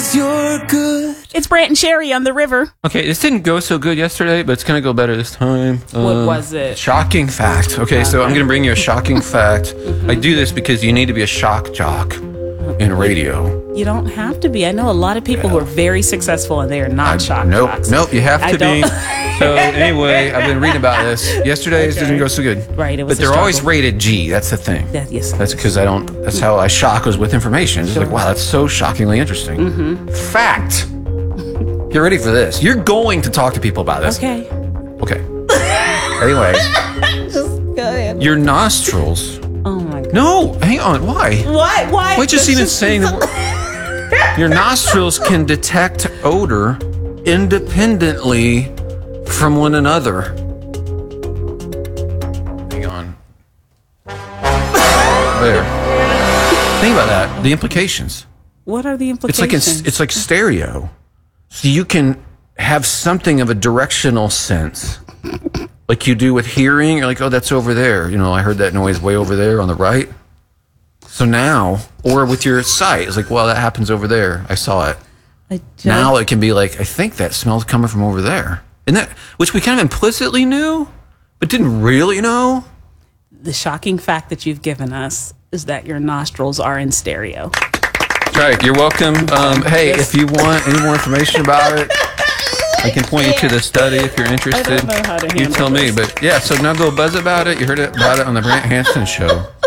'cause you're good. It's Brant and Sherry on the river. Okay, this didn't go so good yesterday, but it's going to go better this time. What was it? Shocking fact. Okay, so I'm going to bring you a shocking fact. I do this because you need to be a shock jock in radio. You don't have to be. I know a lot of people who are very successful and they are not shock jocks. Nope, you have to be. So anyway, I've been reading about this. Yesterday's didn't go so good. Right, it was But they're always rated G. That's the thing. Yes. That's because that's how I shock was with information. It's like, wow, that's so shockingly interesting. Fact. Get ready for this. You're going to talk to people about this. Okay. Anyway. Just go ahead. Your nostrils. Oh my God. No, hang on. Why? Why? Why just even saying the word? Your nostrils can detect odor independently from one another. Hang on. There. Think about that. The implications. What are the implications? It's like stereo. So you can have something of a directional sense. Like you do with hearing. You're like, oh, that's over there. You know, I heard that noise way over there on the right. So now, or with your sight, it's like, well, that happens over there. I saw it. Now it can be like, I think that smell's coming from over there. Isn't that, which we kind of implicitly knew, but didn't really know. The shocking fact that you've given us is that your nostrils are in stereo. Right, you're welcome. Hey, if you want any more information about it, I can point you to the study if you're interested. I don't know how to handle You tell me. this. But yeah, so now go buzz about it. You heard about it on the Brant Hansen show.